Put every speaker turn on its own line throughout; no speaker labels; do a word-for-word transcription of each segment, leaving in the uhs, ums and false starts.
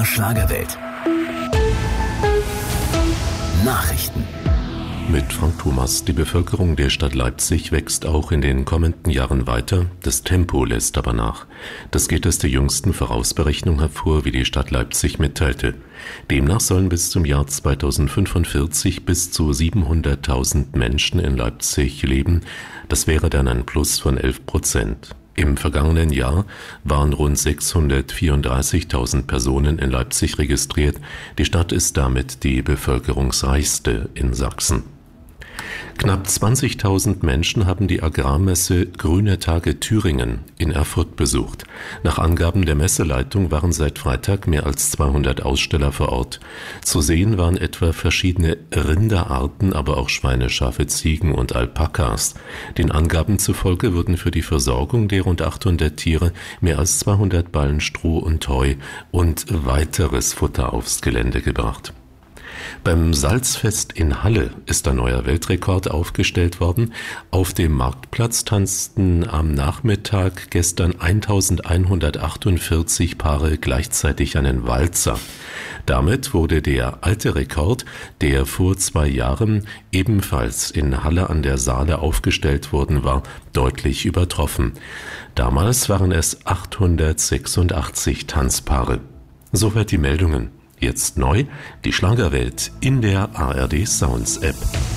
R Schlagerwelt. Nachrichten.
Mit Frank Thomas. Die Bevölkerung der Stadt Leipzig wächst auch in den kommenden Jahren weiter. Das Tempo lässt aber nach. Das geht aus der jüngsten Vorausberechnung hervor, wie die Stadt Leipzig mitteilte. Demnach sollen bis zum Jahr zweitausendfünfundvierzig bis zu siebenhunderttausend Menschen in Leipzig leben. Das wäre dann ein Plus von elf Prozent. Im vergangenen Jahr waren rund sechshundertvierunddreißigtausend Personen in Leipzig registriert. Die Stadt ist damit die bevölkerungsreichste in Sachsen. Knapp zwanzigtausend Menschen haben die Agrarmesse Grüne Tage Thüringen in Erfurt besucht. Nach Angaben der Messeleitung waren seit Freitag mehr als zweihundert Aussteller vor Ort. Zu sehen waren etwa verschiedene Rinderarten, aber auch Schweine, Schafe, Ziegen und Alpakas. Den Angaben zufolge wurden für die Versorgung der rund achthundert Tiere mehr als zweihundert Ballen Stroh und Heu und weiteres Futter aufs Gelände gebracht. Beim Salzfest in Halle ist ein neuer Weltrekord aufgestellt worden. Auf dem Marktplatz tanzten am Nachmittag gestern eintausendeinhundertachtundvierzig Paare gleichzeitig einen Walzer. Damit wurde der alte Rekord, der vor zwei Jahren ebenfalls in Halle an der Saale aufgestellt worden war, deutlich übertroffen. Damals waren es achthundertsechsundachtzig Tanzpaare. Soweit die Meldungen. Jetzt neu, die Schlagerwelt in der A R D Sounds App.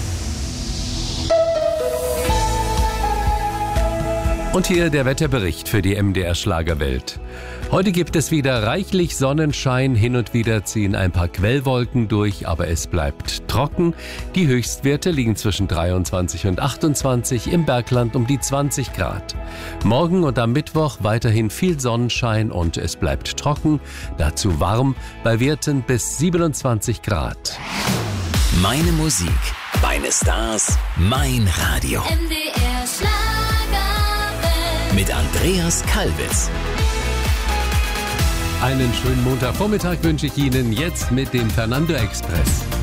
Und hier der Wetterbericht für die M D R Schlagerwelt. Heute gibt es wieder reichlich Sonnenschein, hin und wieder ziehen ein paar Quellwolken durch, aber es bleibt trocken. Die Höchstwerte liegen zwischen dreiundzwanzig und achtundzwanzig, im Bergland um die zwanzig Grad. Morgen und am Mittwoch weiterhin viel Sonnenschein und es bleibt trocken, dazu warm, bei Werten bis siebenundzwanzig Grad.
Meine Musik, meine Stars, mein Radio.
M D R Schlagerwelt.
Mit Andreas Kalbitz.
Einen schönen Montagvormittag wünsche ich Ihnen jetzt mit dem Fernando Express.